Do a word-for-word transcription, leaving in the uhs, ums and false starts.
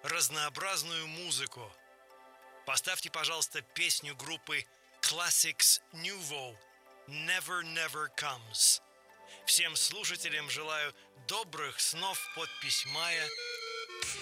разнообразную музыку. Поставьте, пожалуйста, песню группы Classics Nouveau «Never Never Comes». Всем слушателям желаю добрых снов. Подпись Майя.